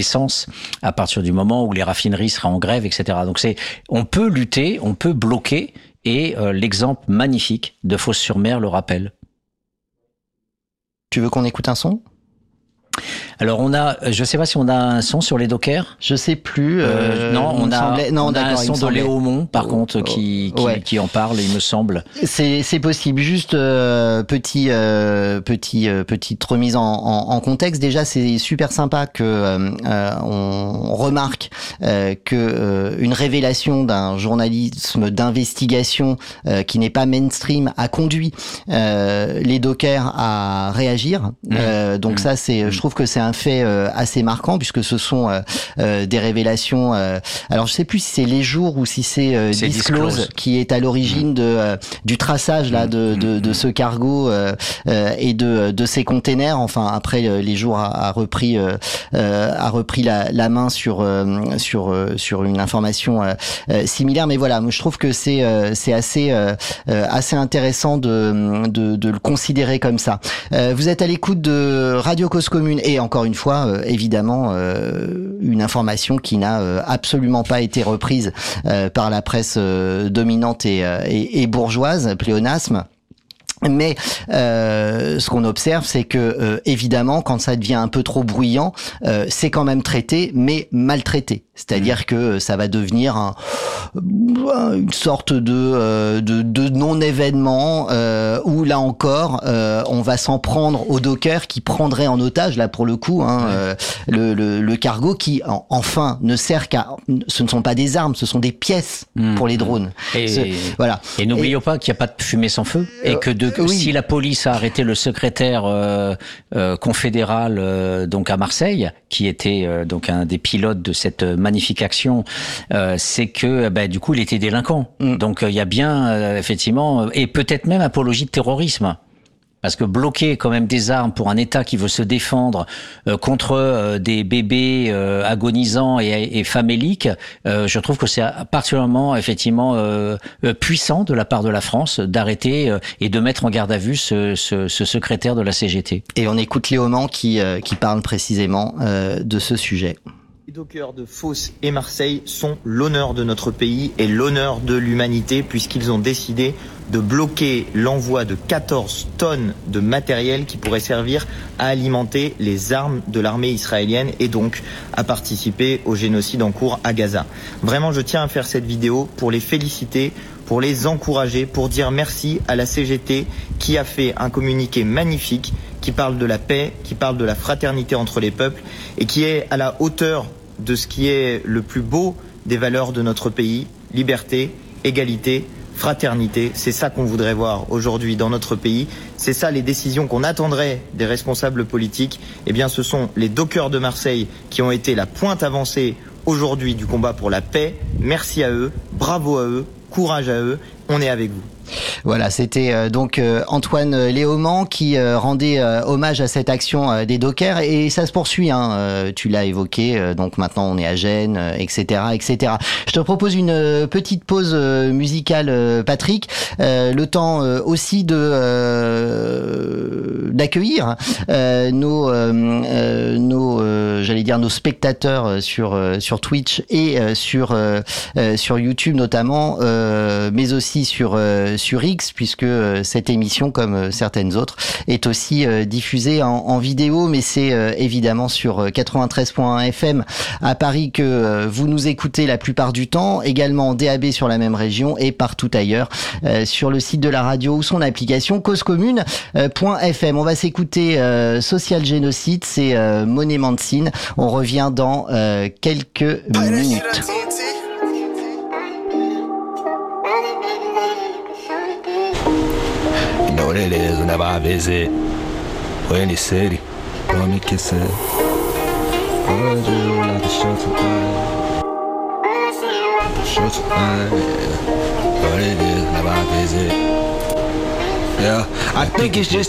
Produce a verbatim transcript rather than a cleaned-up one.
essence à partir du moment où les raffineries seraient en grève, et cetera. Donc c'est, on peut lutter, on peut bloquer, et euh, l'exemple magnifique de Fos-sur-Mer le rappelle. Tu veux qu'on écoute un son ? Alors on a, je sais pas si on a un son sur les dockers. Je sais plus. Euh, euh, non, on a, semblait, non, on a un son de Léo Aumont, par oh, contre, qui qui, ouais. qui en parle, il me semble. C'est c'est possible. Juste euh, petit euh, petit euh, petite remise en, en, en contexte. Déjà, c'est super sympa que euh, on remarque euh, que euh, une révélation d'un journalisme d'investigation euh, qui n'est pas mainstream a conduit euh, les dockers à réagir. Mmh. Euh, donc mmh. ça, c'est, je trouve que c'est un fait euh, assez marquant puisque ce sont euh, euh, des révélations. Euh, alors je sais plus si c'est Les Jours ou si c'est, euh, c'est Disclose, Disclose qui est à l'origine mmh. de euh, du traçage là de de, de ce cargo euh, euh, et de de ces containers. Enfin après euh, Les Jours a, a repris euh, a repris la, la main sur euh, sur euh, sur une information euh, euh, similaire. Mais voilà, moi je trouve que c'est euh, c'est assez euh, assez intéressant de, de de le considérer comme ça. Euh, vous êtes à l'écoute de Radio Cause Commune et encore une fois, euh, évidemment, euh, une information qui n'a euh, absolument pas été reprise euh, par la presse euh, dominante et, et, et bourgeoise, pléonasme. Mais euh, ce qu'on observe, c'est que euh, évidemment, quand ça devient un peu trop bruyant, euh, c'est quand même traité, mais maltraité. C'est-à-dire mmh. que ça va devenir un, une sorte de, euh, de, de non-événement euh, où là encore, euh, on va s'en prendre aux dockers qui prendraient en otage, là pour le coup, hein, mmh. euh, le, le, le cargo qui, en, enfin, ne sert qu'à... Ce ne sont pas des armes, ce sont des pièces mmh. pour les drones. Et, ce, voilà. Et n'oublions et, pas qu'il n'y a pas de fumée sans feu et que de, oui. si la police a arrêté le secrétaire euh, euh, confédéral euh, donc à Marseille, qui était euh, donc un des pilotes de cette magnifique action, euh, c'est que bah, du coup il était délinquant. Mm. Donc il euh, y a bien euh, effectivement et peut-être même apologie de terrorisme. Parce que bloquer quand même des armes pour un État qui veut se défendre euh, contre euh, des bébés euh, agonisants et, et faméliques, euh, je trouve que c'est particulièrement effectivement euh, puissant de la part de la France d'arrêter euh, et de mettre en garde à vue ce, ce, ce secrétaire de la C G T. Et on écoute Léo Aumont qui, euh, qui parle précisément euh, de ce sujet. Les dockers de Fos et Marseille sont l'honneur de notre pays et l'honneur de l'humanité puisqu'ils ont décidé de bloquer l'envoi de quatorze tonnes de matériel qui pourrait servir à alimenter les armes de l'armée israélienne et donc à participer au génocide en cours à Gaza. Vraiment, je tiens à faire cette vidéo pour les féliciter, pour les encourager, pour dire merci à la C G T qui a fait un communiqué magnifique qui parle de la paix, qui parle de la fraternité entre les peuples et qui est à la hauteur de ce qui est le plus beau des valeurs de notre pays, liberté, égalité, fraternité. C'est ça qu'on voudrait voir aujourd'hui dans notre pays. C'est ça les décisions qu'on attendrait des responsables politiques. Eh bien, ce sont les dockers de Marseille qui ont été la pointe avancée aujourd'hui du combat pour la paix. Merci à eux, bravo à eux, courage à eux, on est avec vous. Voilà, c'était euh, donc euh, Antoine Léo Aumont qui euh, rendait euh, hommage à cette action euh, des dockers et ça se poursuit. Hein, euh, tu l'as évoqué, euh, donc maintenant on est à Gênes, euh, et cetera, et cetera. Je te propose une euh, petite pause euh, musicale, euh, Patrick, euh, le temps euh, aussi de euh, d'accueillir euh, nos euh, nos euh, j'allais dire nos spectateurs sur euh, sur Twitch et euh, sur euh, euh, sur YouTube notamment, euh, mais aussi sur euh, sur X, puisque euh, cette émission, comme euh, certaines autres, est aussi euh, diffusée en, en vidéo, mais c'est euh, évidemment sur euh, quatre-vingt-treize point un F M à Paris que euh, vous nous écoutez la plupart du temps, également en D A B sur la même région et partout ailleurs euh, sur le site de la radio ou son application cause commune point F M. On va s'écouter euh, Social Génocide, c'est euh, Monet Mancine. On revient dans euh, quelques minutes. You know what it is whenever I visit or any city. Let me kiss it. Would you like to show tonight? Show tonight, yeah. What it is whenever I visit. Yeah, I think it's just